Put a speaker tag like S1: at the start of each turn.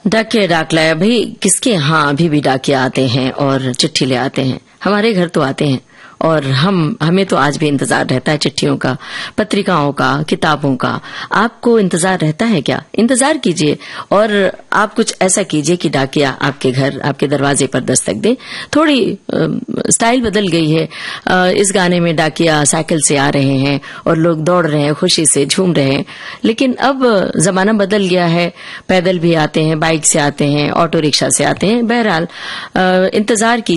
S1: डाकिया डाक लाया भाई, किसके यहाँ अभी भी डाकिया आते हैं और चिट्ठी ले आते हैं। हमारे घर तो आते हैं और हमें तो आज भी इंतजार रहता है चिट्ठियों का, पत्रिकाओं का, किताबों का। आपको इंतजार रहता है क्या? इंतजार कीजिए और आप कुछ ऐसा कीजिए कि डाकिया आपके घर, आपके दरवाजे पर दस्तक दे। थोड़ी स्टाइल बदल गई है। इस गाने में डाकिया साइकिल से आ रहे हैं और लोग दौड़ रहे हैं, खुशी से झूम रहे हैं। लेकिन अब जमाना बदल गया है, पैदल भी आते हैं, बाइक से आते हैं, ऑटो रिक्शा से आते हैं। बहरहाल इंतजार कीजिए।